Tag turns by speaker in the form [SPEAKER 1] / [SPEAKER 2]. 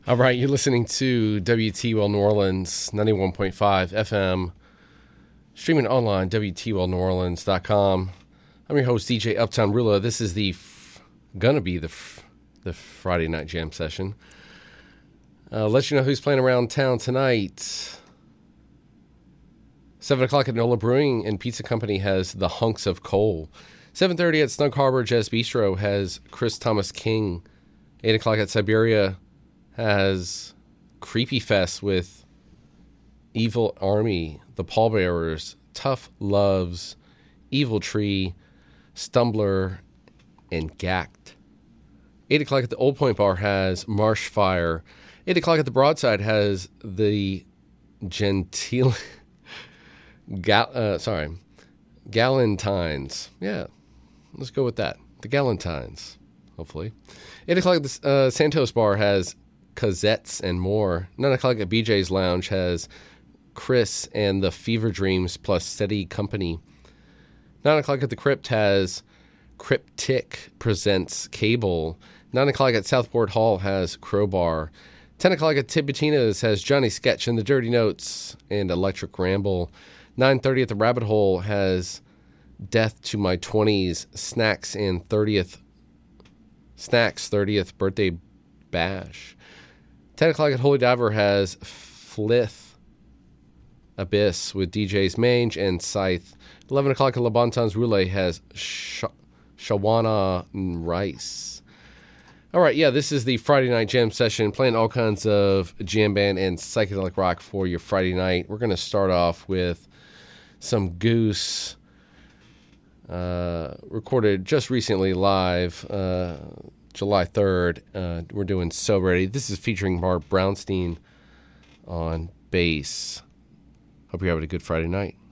[SPEAKER 1] All right, you're listening to WTWL New Orleans, 91.5 FM, streaming online, WTWLNewOrleans.com. I'm your host, DJ Uptown Rula. This is gonna be the Friday night jam session. Let you know who's playing around town tonight. 7 o'clock at NOLA Brewing and Pizza Company has The Hunks of Coal. 7:30 at Snug Harbor Jazz Bistro has Chris Thomas King. 8 o'clock at Siberia has Creepy Fest with Evil Army, The Pallbearers, Tough Loves, Evil Tree, Stumbler, and Gacked. 8 o'clock at the Old Point Bar has Marsh Fire. 8 o'clock at the Broadside has the Galentines. Yeah, let's go with that. The Galentines, hopefully. 8 o'clock at the Santos Bar has Cosettes and More. 9 o'clock at BJ's Lounge has Chris and the Fever Dreams plus Steady Company. 9 o'clock at the Crypt has Cryptic presents Cable. 9 o'clock at Southport Hall has Crowbar. 10 o'clock at Tibetina's has Johnny Sketch and the Dirty Notes and Electric Ramble. 9:30 at the Rabbit Hole has Death to My 20s, Snacks 30th Birthday Bash. 10 o'clock at Holy Diver has Flith Abyss with DJs Mange and Scythe. 11 o'clock at Le Bon Temps Roulette has Shawana Rice. All right, yeah, this is the Friday night jam session, playing all kinds of jam band and psychedelic rock for your Friday night. We're going to start off with some Goose, recorded just recently live, July 3rd. We're doing So Ready. This is featuring Mark Brownstein on bass. Hope you're having a good Friday night.